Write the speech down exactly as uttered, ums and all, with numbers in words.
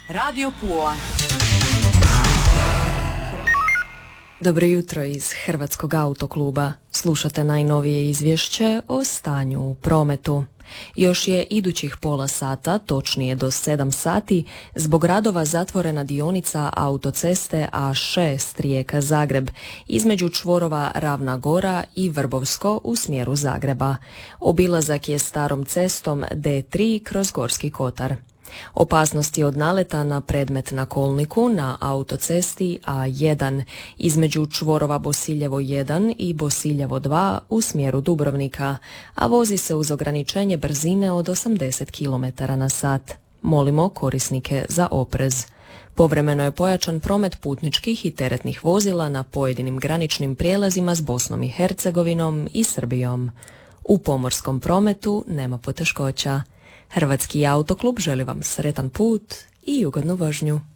Radio Pula. Dobro jutro iz Hrvatskog autokluba. Slušate najnovije izvješće o stanju u prometu. Još je idućih pola sata, točnije do sedam sati, zbog radova zatvorena dionica autoceste A šest Rijeka-Zagreb između čvorova Ravna Gora i Vrbovsko u smjeru Zagreba. Obilazak je starom cestom D tri kroz Gorski kotar. Opasnosti od naleta na predmet na kolniku na autocesti A jedan između čvorova Bosiljevo jedan i Bosiljevo dva u smjeru Dubrovnika, a vozi se uz ograničenje brzine od osamdeset kilometara na sat. Molimo korisnike za oprez. Povremeno je pojačan promet putničkih i teretnih vozila na pojedinim graničnim prijelazima s Bosnom i Hercegovinom i Srbijom. U pomorskom prometu nema poteškoća. Hrvatski autoklub želi vam sretan put i ugodnu vožnju.